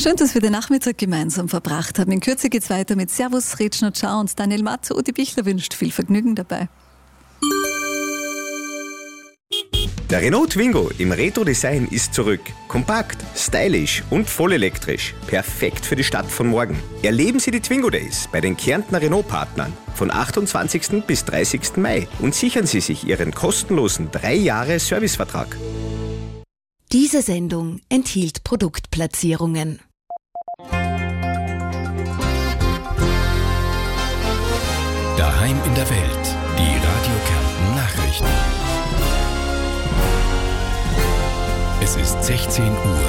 Schön, dass wir den Nachmittag gemeinsam verbracht haben. In Kürze geht's weiter mit Servus, Retschner, Ciao und Daniel Matze. Udi Bichler wünscht viel Vergnügen dabei. Der Renault Twingo im Retro-Design ist zurück. Kompakt, stylisch und vollelektrisch. Perfekt für die Stadt von morgen. Erleben Sie die Twingo Days bei den Kärntner Renault-Partnern von 28. bis 30. Mai und sichern Sie sich Ihren kostenlosen 3 Jahre Servicevertrag. Diese Sendung enthielt Produktplatzierungen. Daheim in der Welt. Die Radio Kärnten Nachrichten. Es ist 16 Uhr.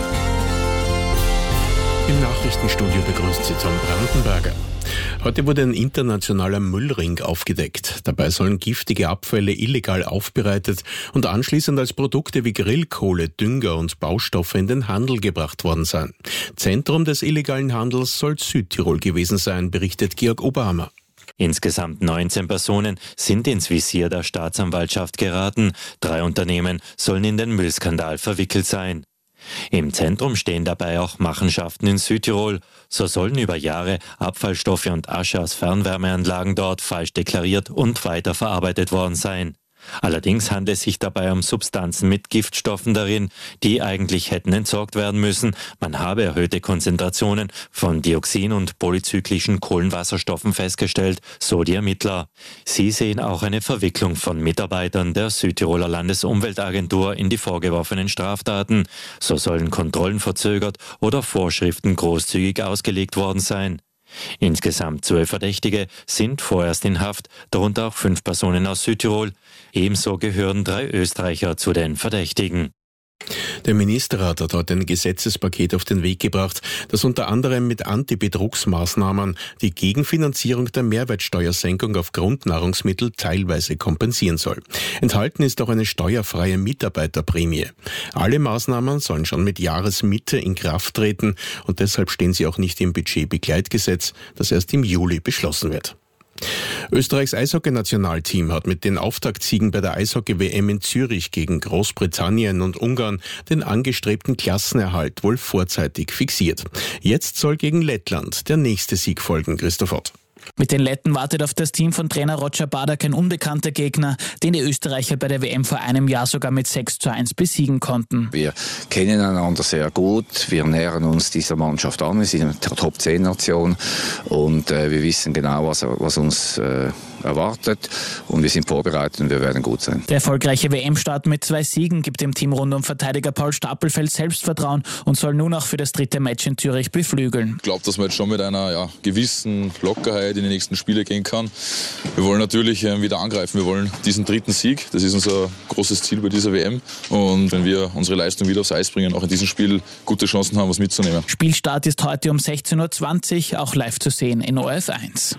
Im Nachrichtenstudio begrüßt Sie Tom Brandenberger. Heute wurde ein internationaler Müllring aufgedeckt. Dabei sollen giftige Abfälle illegal aufbereitet und anschließend als Produkte wie Grillkohle, Dünger und Baustoffe in den Handel gebracht worden sein. Zentrum des illegalen Handels soll Südtirol gewesen sein, berichtet Georg Oberhammer. Insgesamt 19 Personen sind ins Visier der Staatsanwaltschaft geraten. 3 Unternehmen sollen in den Müllskandal verwickelt sein. Im Zentrum stehen dabei auch Machenschaften in Südtirol. So sollen über Jahre Abfallstoffe und Asche aus Fernwärmeanlagen dort falsch deklariert und weiterverarbeitet worden sein. Allerdings handelt es sich dabei um Substanzen mit Giftstoffen darin, die eigentlich hätten entsorgt werden müssen. Man habe erhöhte Konzentrationen von Dioxin und polyzyklischen Kohlenwasserstoffen festgestellt, so die Ermittler. Sie sehen auch eine Verwicklung von Mitarbeitern der Südtiroler Landesumweltagentur in die vorgeworfenen Straftaten. So sollen Kontrollen verzögert oder Vorschriften großzügig ausgelegt worden sein. Insgesamt 12 Verdächtige sind vorerst in Haft, darunter auch 5 Personen aus Südtirol. Ebenso gehören 3 Österreicher zu den Verdächtigen. Der Ministerrat hat heute ein Gesetzespaket auf den Weg gebracht, das unter anderem mit Antibetrugsmaßnahmen die Gegenfinanzierung der Mehrwertsteuersenkung auf Grundnahrungsmittel teilweise kompensieren soll. Enthalten ist auch eine steuerfreie Mitarbeiterprämie. Alle Maßnahmen sollen schon mit Jahresmitte in Kraft treten und deshalb stehen sie auch nicht im Budgetbegleitgesetz, das erst im Juli beschlossen wird. Österreichs Eishockey-Nationalteam hat mit den Auftaktsiegen bei der Eishockey-WM in Zürich gegen Großbritannien und Ungarn den angestrebten Klassenerhalt wohl vorzeitig fixiert. Jetzt soll gegen Lettland der nächste Sieg folgen, Christoph Ott. Mit den Letten wartet auf das Team von Trainer Roger Badak ein unbekannter Gegner, den die Österreicher bei der WM vor einem Jahr sogar mit 6:1 besiegen konnten. Wir kennen einander sehr gut, wir nähern uns dieser Mannschaft an, wir sind der Top-10-Nation und wir wissen genau, was uns erwartet und wir sind vorbereitet und wir werden gut sein. Der erfolgreiche WM-Start mit 2 Siegen gibt dem Team rund um Verteidiger Paul Stapelfeld Selbstvertrauen und soll nun auch für das 3. Match in Zürich beflügeln. Ich glaube, dass man jetzt schon mit einer gewissen Lockerheit in die nächsten Spiele gehen kann. Wir wollen natürlich wieder angreifen. Wir wollen diesen 3. Sieg. Das ist unser großes Ziel bei dieser WM. Und wenn wir unsere Leistung wieder aufs Eis bringen, auch in diesem Spiel gute Chancen haben, was mitzunehmen. Spielstart ist heute um 16:20 Uhr, auch live zu sehen in ORF1.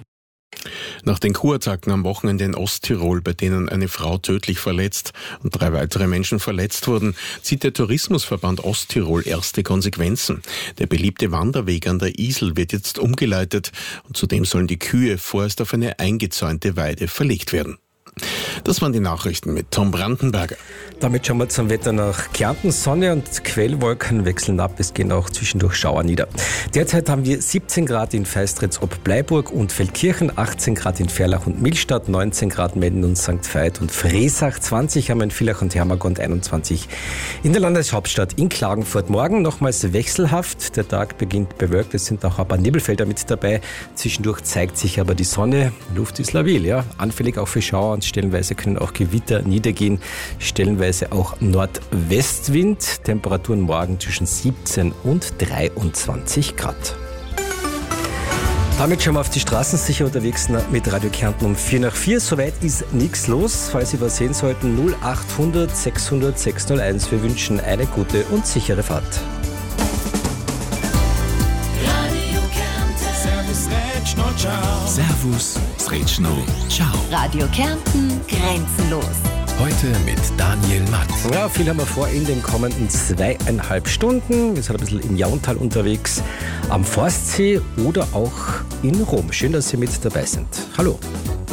Nach den Kurattacken am Wochenende in Osttirol, bei denen eine Frau tödlich verletzt und 3 weitere Menschen verletzt wurden, zieht der Tourismusverband Osttirol erste Konsequenzen. Der beliebte Wanderweg an der Isel wird jetzt umgeleitet und zudem sollen die Kühe vorerst auf eine eingezäunte Weide verlegt werden. Das waren die Nachrichten mit Tom Brandenberger. Damit schauen wir zum Wetter nach Kärnten. Sonne und Quellwolken wechseln ab. Es gehen auch zwischendurch Schauer nieder. Derzeit haben wir 17 Grad in Feistritz ob Bleiburg und Feldkirchen, 18 Grad in Ferlach und Millstatt, 19 Grad Menden und St. Veit und Fresach, 20 haben wir in Villach und Hermagor und 21 in der Landeshauptstadt in Klagenfurt. Morgen nochmals wechselhaft. Der Tag beginnt bewölkt. Es sind auch ein paar Nebelfelder mit dabei. Zwischendurch zeigt sich aber die Sonne. Luft ist labil, ja. Anfällig auch für Schauer und stellenweise können auch Gewitter niedergehen. Stellenweise auch Nordwestwind. Temperaturen morgen zwischen 17 und 23 Grad. Damit schauen wir auf die Straßen, sicher unterwegs mit Radio Kärnten um 3:45. Soweit ist nichts los. Falls Sie was sehen sollten, 0800 600 601. Wir wünschen eine gute und sichere Fahrt. Radio Kärnten. Servus, Retschno, ciao. Servus, Retschno, ciao. Radio Kärnten grenzenlos. Heute mit Daniel Matt. Ja, viel haben wir vor in den kommenden 2,5 Stunden. Wir sind ein bisschen im Jauntal unterwegs, am Forstsee oder auch in Rom. Schön, dass Sie mit dabei sind. Hallo.